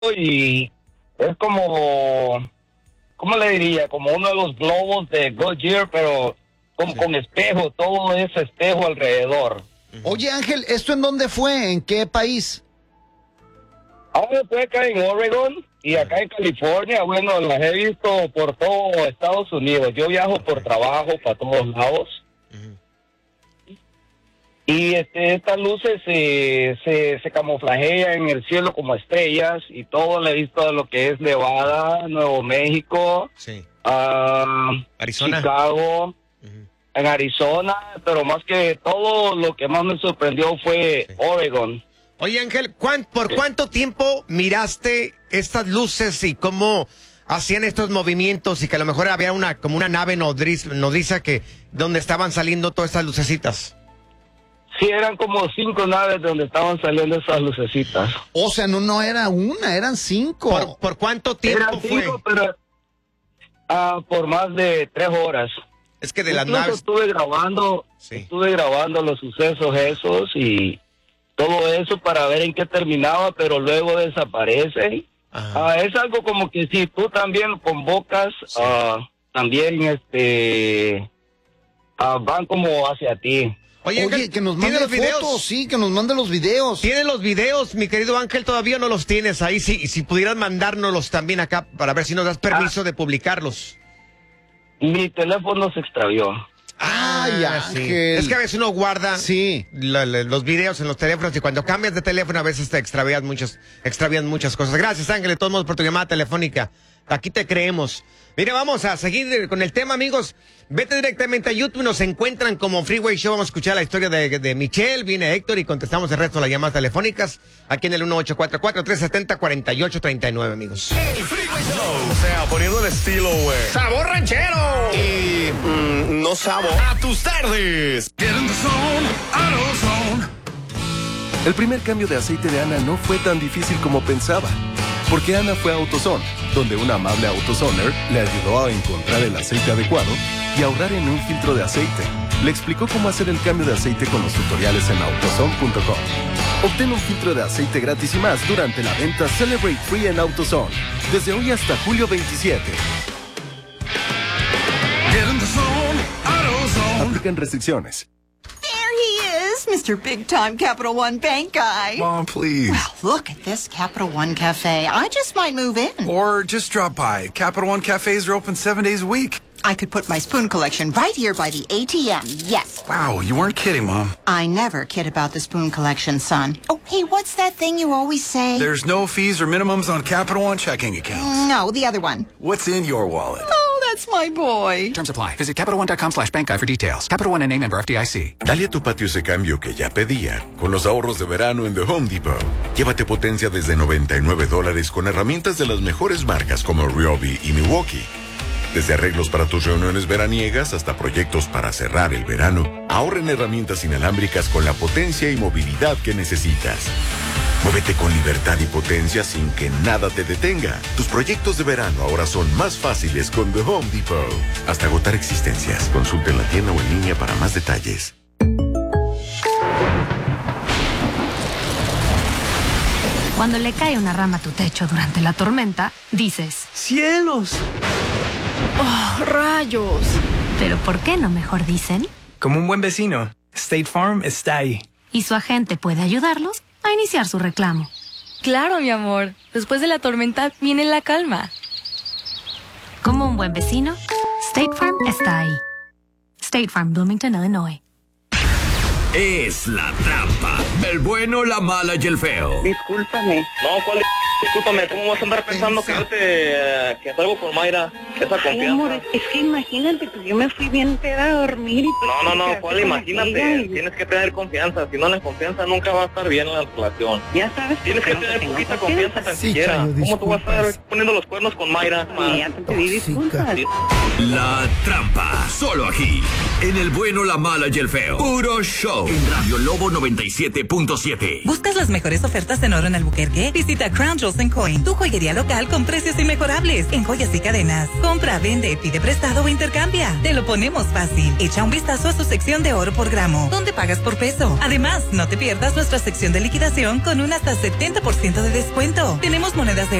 y es como, ¿cómo le diría? Como uno de los globos de Goodyear, pero como con espejo, todo es espejo alrededor. Oye, Ángel, ¿esto en dónde fue? ¿En qué país? Ahora estoy acá en Oregon y acá en California. Bueno, las he visto por todo Estados Unidos. Yo viajo por trabajo para todos lados. Y estas luces se camuflajean en el cielo como estrellas y todo. Le he visto lo que es Nevada, Nuevo México, Arizona, Chicago, en Arizona, pero más que todo lo que más me sorprendió fue Oregon. Oye, Ángel, ¿por cuánto tiempo miraste estas luces y cómo hacían estos movimientos y que a lo mejor había como una nave nodriza donde estaban saliendo todas estas lucecitas? Sí, eran como 5 naves donde estaban saliendo esas lucecitas. O sea, no era una, eran 5. ¿Por cuánto tiempo eran 5, fue? Pero por más de 3 horas. Es que de las Incluso naves... estuve grabando los sucesos esos y todo eso para ver en qué terminaba, pero luego desaparecen. Es algo como que si tú también convocas, también van como hacia ti. Oye, que nos mande los fotos, sí, que nos mande los videos. ¿Tienes los videos, mi querido Ángel? Todavía no los tienes ahí. Sí, si pudieras mandárnoslos también acá para ver si nos das permiso de publicarlos. Mi teléfono se extravió. Ay, Ángel. Sí. Es que a veces uno guarda los videos en los teléfonos y cuando cambias de teléfono a veces te extravían muchas cosas. Gracias, Ángel, de todos modos por tu llamada telefónica. Aquí te creemos. Mire, vamos a seguir con el tema, amigos. Vete directamente a YouTube, nos encuentran como Freeway Show. Vamos a escuchar la historia de Michelle, viene Héctor y contestamos el resto de las llamadas telefónicas aquí en el 1844-370-4839, amigos. El Freeway Show. O sea, poniendo el estilo, güey. ¡Sabor ranchero! Y no sabor. A tus tardes. Get in the zone, AutoZone. El primer cambio de aceite de Ana no fue tan difícil como pensaba. Porque Ana fue a AutoZone, donde un amable AutoZoner le ayudó a encontrar el aceite adecuado y ahorrar en un filtro de aceite. Le explicó cómo hacer el cambio de aceite con los tutoriales en AutoZone.com. Obtén un filtro de aceite gratis y más durante la venta Celebrate Free en AutoZone, desde hoy hasta julio 27. Get in the zone, AutoZone. Aplican restricciones. Mr. Big Time Capital One Bank guy. Mom, please. Well, look at this Capital One Cafe. I just might move in. Or just drop by. Capital One cafes are open 7 days a week. I could put my spoon collection right here by the ATM, yes. Wow, you weren't kidding, Mom. I never kid about the spoon collection, son. Oh, hey, what's that thing you always say? There's no fees or minimums on Capital One checking accounts. No, the other one. What's in your wallet? Oh, that's my boy. Terms apply. Visit CapitalOne.com/bankguy for details. Capital One, N.A. member FDIC. Dale a tu patio ese cambio que ya pedía. Con los ahorros de verano en The Home Depot. Llévate potencia desde $99 con herramientas de las mejores marcas como Ryobi y Milwaukee. Desde arreglos para tus reuniones veraniegas hasta proyectos para cerrar el verano, ahorra en herramientas inalámbricas con la potencia y movilidad que necesitas. Muévete con libertad y potencia sin que nada te detenga. Tus proyectos de verano ahora son más fáciles con The Home Depot. Hasta agotar existencias. Consulta en la tienda o en línea para más detalles. Cuando le cae una rama a tu techo durante la tormenta, dices: ¡cielos! ¡Oh, rayos! Pero ¿por qué no mejor dicen? Como un buen vecino, State Farm está ahí. Y su agente puede ayudarlos a iniciar su reclamo. Claro, mi amor. Después de la tormenta viene la calma. Como un buen vecino, State Farm está ahí. State Farm, Bloomington, Illinois. Es la trampa. El bueno, la mala y el feo. Discúlpame. No, ¿cuál? Discúlpame, ¿cómo vas a andar pensando que que salgo con Mayra? Esa confianza. Amor, es que imagínate, pues yo me fui bien peda a dormir y... No, ¿cuál? Imagínate, tienes que tener confianza. Si no, la confianza nunca va a estar bien en la relación. Ya sabes. Tienes que tener poquita confianza tan siquiera. ¿Cómo tú vas a estar poniendo los cuernos con Mayra? Sí, ya te pedí disculpas. La trampa, solo aquí, en el bueno, la mala y el feo. Puro show. En Radio Lobo 97.7. ¿Buscas las mejores ofertas en oro en Albuquerque? Visita Crown Jewelry Coin, tu joyería local con precios inmejorables en joyas y cadenas. Compra, vende, pide prestado o intercambia. Te lo ponemos fácil. Echa un vistazo a su sección de oro por gramo, donde pagas por peso. Además, no te pierdas nuestra sección de liquidación con un hasta 70% de descuento. Tenemos monedas de